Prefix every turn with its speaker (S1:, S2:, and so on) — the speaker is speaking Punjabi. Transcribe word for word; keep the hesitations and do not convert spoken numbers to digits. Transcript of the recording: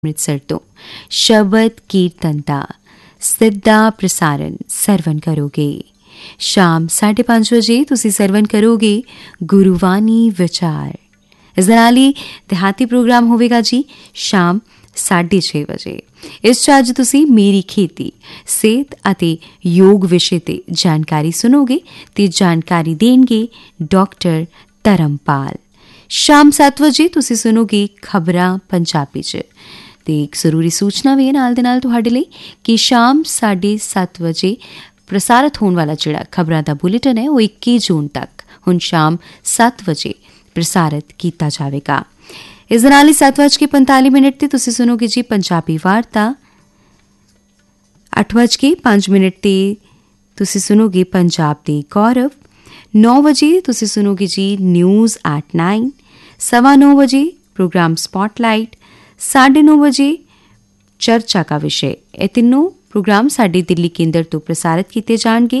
S1: ਅੰਮ੍ਰਿਤਸਰ ਤੋਂ ਸ਼ਬਦ ਕੀਰਤਨ ਦਾ ਸਿੱਧਾ ਪ੍ਰਸਾਰਣ ਸਰਵਣ ਕਰੋਗੇ। ਸ਼ਾਮ ਸਾਢੇ ਪੰਜ ਵਜੇ ਤੁਸੀਂ ਸਰਵਣ ਕਰੋਗੇ ਗੁਰੂਵਾਨੀ ਵਿਚਾਰ। ਇਸ ਦੇ ਨਾਲ ਹੀ ਦਿਹਾਤੀ ਪ੍ਰੋਗਰਾਮ ਹੋਵੇਗਾ ਜੀ ਸ਼ਾਮ ਸਾਢੇ ਛੇ ਵਜੇ। ਇਸ 'ਚ ਅੱਜ ਤੁਸੀਂ ਮੇਰੀ ਖੇਤੀ, ਸਿਹਤ ਅਤੇ ਯੋਗ ਵਿਸ਼ੇ ਤੇ ਜਾਣਕਾਰੀ ਸੁਣੋਗੇ ਤੇ ਜਾਣਕਾਰੀ ਦੇਣਗੇ ਡਾਕਟਰ ਧਰਮਪਾਲ। ਸ਼ਾਮ ਸੱਤ ਵਜੇ ਤੁਸੀਂ ਸੁਣੋਗੇ ਖਬਰਾਂ ਪੰਜਾਬੀ 'ਚ। ਤੇ ਇੱਕ ਜ਼ਰੂਰੀ ਸੂਚਨਾ ਵੀ ਹੈ ਨਾਲ ਦੇ ਨਾਲ ਤੁਹਾਡੇ ਲਈ ਕਿ ਸ਼ਾਮ ਸਾਢੇ ਸੱਤ ਵਜੇ ਪ੍ਰਸਾਰਿਤ ਹੋਣ ਵਾਲਾ ਜਿਹੜਾ ਖਬਰਾਂ ਦਾ ਬੁਲੇਟਿਨ ਹੈ ਉਹ ਇੱਕੀ ਜੂਨ ਤੱਕ ਹੁਣ ਸ਼ਾਮ ਸੱਤ ਵਜੇ ਪ੍ਰਸਾਰਿਤ ਕੀਤਾ ਜਾਵੇਗਾ। ਇਸ ਦੇ ਨਾਲ ਹੀ ਸੱਤ ਵੱਜ ਕੇ ਪੰਤਾਲੀ ਮਿੰਟ ਤੇ ਤੁਸੀਂ ਸੁਣੋਗੇ ਜੀ ਪੰਜਾਬੀ ਵਾਰਤਾ। ਅੱਠ ਵੱਜ ਕੇ ਪੰਜ ਮਿੰਟ ਤੇ ਤੁਸੀਂ ਸੁਣੋਗੇ ਪੰਜਾਬ ਦੇ ਗੌਰਵ। ਨੌ ਵਜੇ ਤੁਸੀਂ ਸੁਣੋਗੇ ਜੀ ਨਿਊਜ਼ ਐਟ ਨਾइन। सवा नौ बजे प्रोग्राम स्पॉटलाइट। साढ़े नौ बजे चर्चा का विषय। ये तीनों प्रोग्राम साडे दिल्ली केंद्र तो प्रसारित किए जाएंगे।